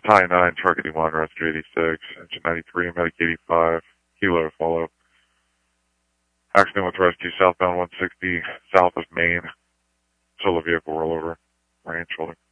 Battalion 9, Target 81, Rescue 86, Engine 93, Medic 85, Kilo follow. Accident with Rescue southbound 160, south of Maine. Solo vehicle rollover. Range shoulder.